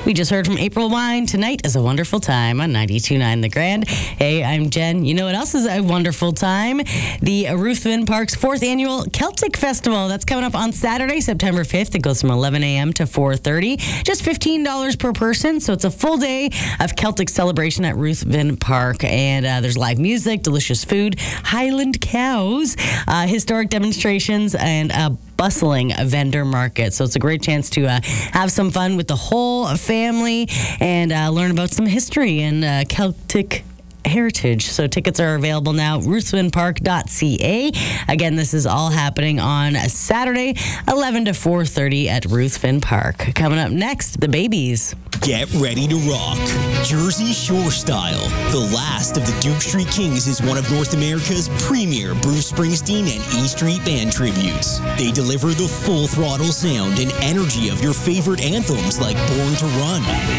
We just heard from April Wine. Tonight is a wonderful time on 92.9 The Grand. Hey, I'm Jen. You know what else is a wonderful time? The Ruthven Park's 4th annual Celtic Festival. That's coming up on Saturday, September 5th. It goes from 11 a.m. to 4:30. Just $15 per person. So it's a full day of Celtic celebration at Ruthven Park. And there's live music, delicious food, Highland cows, historic demonstrations, and a bustling vendor market. So it's a great chance to have some fun with the whole family and learn about some history and Celtic heritage. So tickets are available now, ruthvenpark.ca. Again, this is all happening on Saturday, 11 to 4:30 at Ruthven Park. Coming up next, the Babies. Get ready to rock. Jersey Shore Style. The last of the Duke Street Kings is one of North America's premier Bruce Springsteen and E Street Band tributes. They deliver the full throttle sound and energy of your favorite anthems like Born to Run,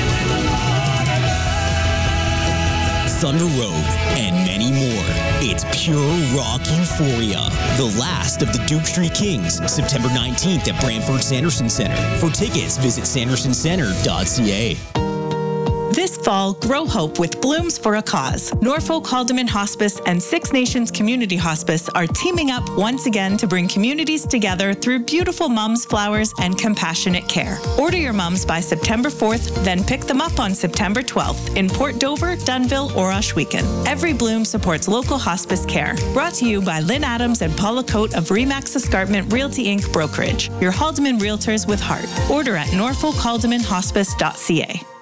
Thunder Road, and many more. It's pure rock euphoria. The last of the Duke Street Kings, September 19th at Brantford Sanderson Center. For tickets, visit sandersoncentre.ca. This fall, grow hope with Blooms for a Cause. Norfolk Haldeman Hospice and Six Nations Community Hospice are teaming up once again to bring communities together through beautiful mums, flowers, and compassionate care. Order your mums by September 4th, then pick them up on September 12th in Port Dover, Dunnville, or Ohsweken. Every Bloom supports local hospice care. Brought to you by Lynn Adams and Paula Coate of Remax Escarpment Realty Inc. Brokerage. Your Haldeman Realtors with heart. Order at norfolkhaldemanhospice.ca.